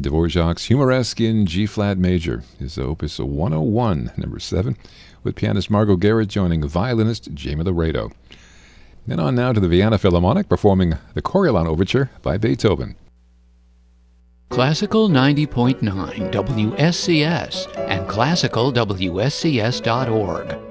Dvorak's Humoresque in G-flat major is Opus 101, number 7, with pianist Margot Garrett joining violinist Jamie Laredo. Then on now to the Vienna Philharmonic performing the Coriolan Overture by Beethoven. Classical 90.9 WSCS and classicalwscs.org.